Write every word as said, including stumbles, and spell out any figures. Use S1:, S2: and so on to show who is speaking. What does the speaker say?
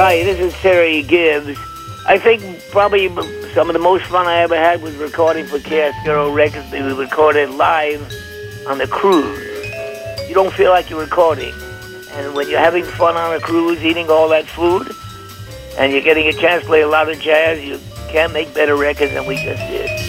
S1: Hi, this is Terry Gibbs. I think probably some of the most fun I ever had was recording for Cascaro Records. We recorded live on the cruise. You don't feel like you're recording. And when you're having fun on a cruise, eating all that food, and you're getting a chance to play a lot of jazz, you can't make better records than we just did.